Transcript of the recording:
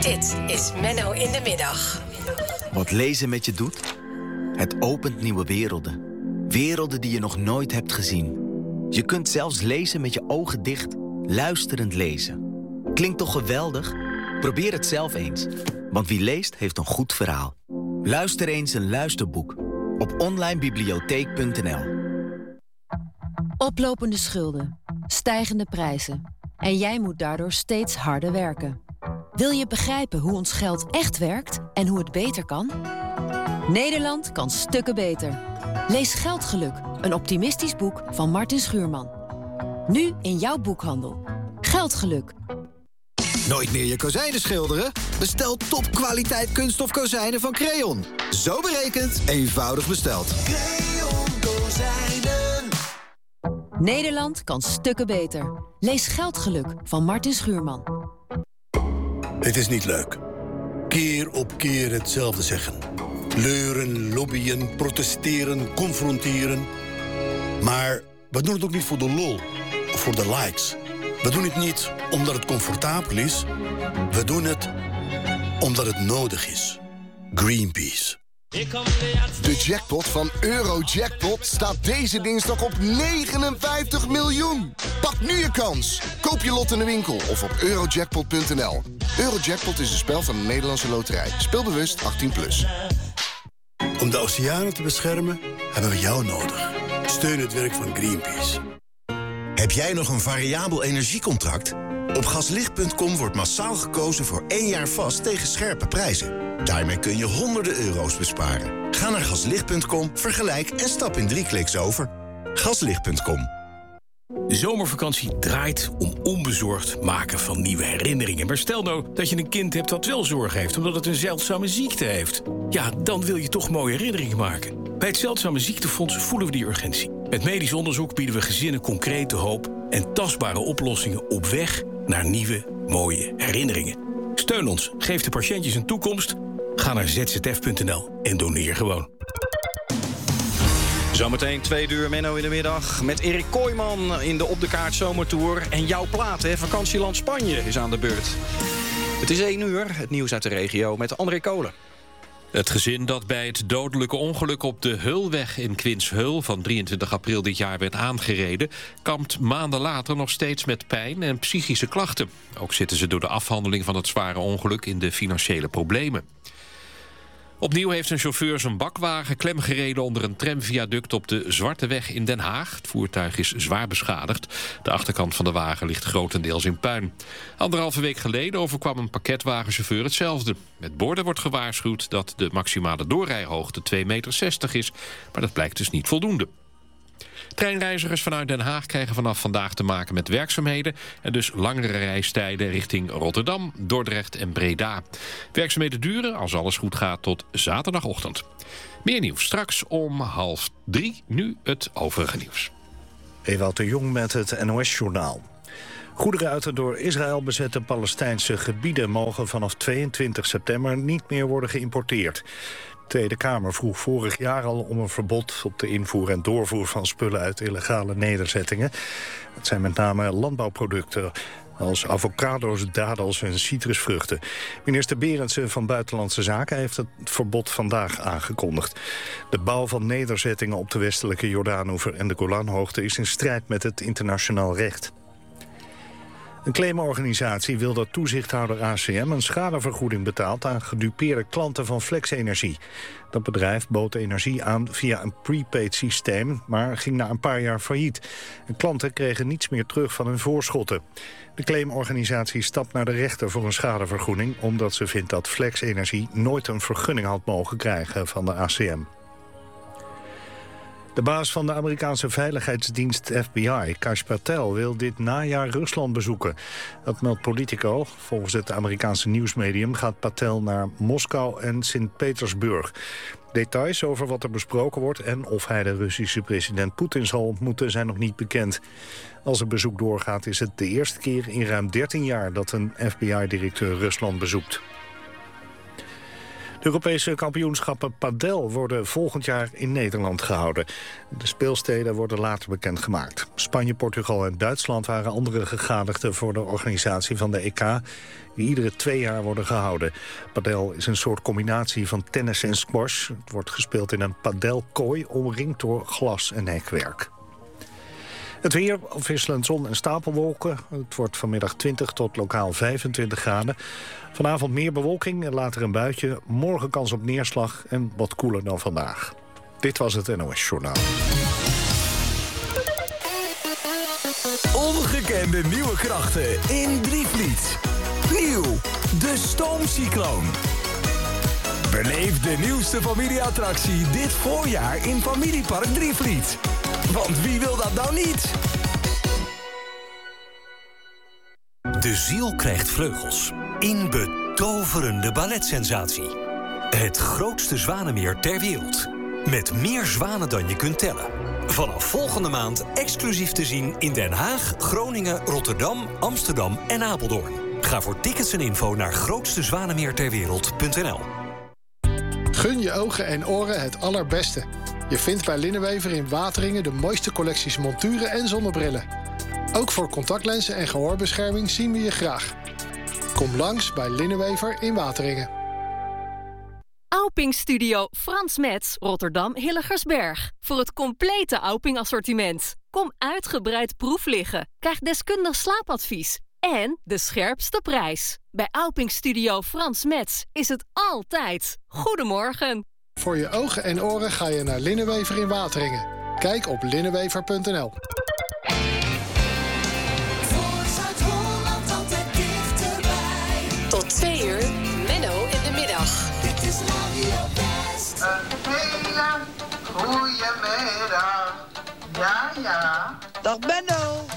Dit is Menno in de Middag. Wat lezen met je doet? Het opent nieuwe werelden. Werelden die je nog nooit hebt gezien. Je kunt zelfs lezen met je ogen dicht, luisterend lezen. Klinkt toch geweldig? Probeer het zelf eens. Want wie leest, heeft een goed verhaal. Luister eens een luisterboek op onlinebibliotheek.nl. Oplopende schulden, stijgende prijzen. En jij moet daardoor steeds harder werken. Wil je begrijpen hoe ons geld echt werkt en hoe het beter kan? Nederland kan stukken beter. Lees Geldgeluk, een optimistisch boek van Martin Schuurman. Nu in jouw boekhandel. Geldgeluk. Nooit meer je kozijnen schilderen? Bestel topkwaliteit kunststof kozijnen van Creon. Zo berekend, eenvoudig besteld. Creon kozijnen. Nederland kan stukken beter. Lees Geldgeluk van Martin Schuurman. Het is niet leuk. Keer op keer hetzelfde zeggen. Leuren, lobbyen, protesteren, confronteren. Maar we doen het ook niet voor de lol of voor de likes. We doen het niet omdat het comfortabel is. We doen het omdat het nodig is. Greenpeace. De jackpot van Eurojackpot staat deze dinsdag op 59 miljoen. Pak nu je kans. Koop je lot in de winkel of op eurojackpot.nl. Eurojackpot is een spel van de Nederlandse Loterij. Speel bewust 18+. Om de oceanen te beschermen hebben we jou nodig. Steun het werk van Greenpeace. Heb jij nog een variabel energiecontract? Op gaslicht.com wordt massaal gekozen voor 1 jaar vast tegen scherpe prijzen. Daarmee kun je honderden euro's besparen. Ga naar gaslicht.com, vergelijk en stap in 3 kliks over. Gaslicht.com. De zomervakantie draait om onbezorgd maken van nieuwe herinneringen. Maar stel nou dat je een kind hebt dat wel zorgen heeft, omdat het een zeldzame ziekte heeft. Ja, dan wil je toch mooie herinneringen maken. Bij het Zeldzame Ziektefonds voelen we die urgentie. Met medisch onderzoek bieden we gezinnen concrete hoop en tastbare oplossingen op weg naar nieuwe, mooie herinneringen. Steun ons, geef de patiëntjes een toekomst. Ga naar zzf.nl en doneer gewoon. Zometeen 2 uur Menno in de Middag met Erik Kooijman in de Op de Kaart Zomertour. En jouw plaat, hè, vakantieland Spanje, is aan de beurt. Het is 1 uur, het nieuws uit de regio met André Kolen. Het gezin dat bij het dodelijke ongeluk op de Heulweg in Quinshöhl van 23 april dit jaar werd aangereden, kampt maanden later nog steeds met pijn en psychische klachten. Ook zitten ze door de afhandeling van het zware ongeluk in de financiële problemen. Opnieuw heeft een chauffeur zijn bakwagen klemgereden onder een tramviaduct op de Zwarte Weg in Den Haag. Het voertuig is zwaar beschadigd. De achterkant van de wagen ligt grotendeels in puin. 1,5 week geleden overkwam een pakketwagenchauffeur hetzelfde. Met borden wordt gewaarschuwd dat de maximale doorrijhoogte 2,60 meter is. Maar dat blijkt dus niet voldoende. Treinreizigers vanuit Den Haag krijgen vanaf vandaag te maken met werkzaamheden en dus langere reistijden richting Rotterdam, Dordrecht en Breda. Werkzaamheden duren, als alles goed gaat, tot zaterdagochtend. Meer nieuws straks om 2:30. Nu het overige nieuws. Ewout de Jong met het NOS-journaal. Goederen uit de door Israël bezette Palestijnse gebieden mogen vanaf 22 september niet meer worden geïmporteerd. De Tweede Kamer vroeg vorig jaar al om een verbod op de invoer en doorvoer van spullen uit illegale nederzettingen. Het zijn met name landbouwproducten als avocado's, dadels en citrusvruchten. Minister Berendsen van Buitenlandse Zaken heeft het verbod vandaag aangekondigd. De bouw van nederzettingen op de westelijke Jordaanoever en de Golanhoogte is in strijd met het internationaal recht. Een claimorganisatie wil dat toezichthouder ACM een schadevergoeding betaalt aan gedupeerde klanten van FlexEnergie. Dat bedrijf bood energie aan via een prepaid systeem, maar ging na een paar jaar failliet. De klanten kregen niets meer terug van hun voorschotten. De claimorganisatie stapt naar de rechter voor een schadevergoeding, omdat ze vindt dat FlexEnergie nooit een vergunning had mogen krijgen van de ACM. De baas van de Amerikaanse veiligheidsdienst FBI, Kash Patel, wil dit najaar Rusland bezoeken. Dat meldt Politico. Volgens het Amerikaanse nieuwsmedium gaat Patel naar Moskou en Sint-Petersburg. Details over wat er besproken wordt en of hij de Russische president Poetin zal ontmoeten zijn nog niet bekend. Als het bezoek doorgaat is het de eerste keer in ruim 13 jaar dat een FBI-directeur Rusland bezoekt. De Europese kampioenschappen padel worden volgend jaar in Nederland gehouden. De speelsteden worden later bekendgemaakt. Spanje, Portugal en Duitsland waren andere gegadigden voor de organisatie van de EK, die iedere 2 jaar worden gehouden. Padel is een soort combinatie van tennis en squash. Het wordt gespeeld in een padelkooi omringd door glas en hekwerk. Het weer, afwisselend zon en stapelwolken. Het wordt vanmiddag 20 tot lokaal 25 graden. Vanavond meer bewolking en later een buitje. Morgen kans op neerslag en wat koeler dan vandaag. Dit was het NOS Journaal. Ongekende nieuwe krachten in Drievliet. Nieuw, de Stoomcycloon. Beleef de nieuwste familieattractie dit voorjaar in Familiepark Drievliet. Want wie wil dat nou niet? De ziel krijgt vleugels in betoverende balletsensatie. Het grootste zwanenmeer ter wereld. Met meer zwanen dan je kunt tellen. Vanaf volgende maand exclusief te zien in Den Haag, Groningen, Rotterdam, Amsterdam en Apeldoorn. Ga voor tickets en info naar grootstezwanemeerterwereld.nl. Gun je ogen en oren het allerbeste. Je vindt bij Linnewever in Wateringen de mooiste collecties monturen en zonnebrillen. Ook voor contactlenzen en gehoorbescherming zien we je graag. Kom langs bij Linnewever in Wateringen. Auping Studio Frans Metz, Rotterdam Hilligersberg. Voor het complete Auping assortiment. Kom uitgebreid proef liggen. Krijg deskundig slaapadvies. En de scherpste prijs. Bij Auping Studio Frans Metz is het altijd. Goedemorgen. Voor je ogen en oren ga je naar Linnewever in Wateringen. Kijk op linnewever.nl. Tot 2 uur, Menno in de middag. Dit is Radio West. Een hele goede middag. Ja, ja. Dag Benno.